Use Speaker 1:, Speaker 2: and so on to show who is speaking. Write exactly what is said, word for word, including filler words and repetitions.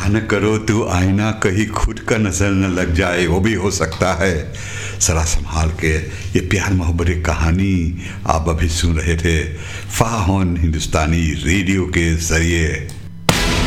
Speaker 1: आह न करो तू आईना, कहीं खुद का नजर न लग जाए, वो भी हो सकता है। जरा संभाल के। ये प्यार मोहब्बत की कहानी आप अभी सुन रहे थे फ़ाहन हिंदुस्तानी रेडियो के ज़रिए।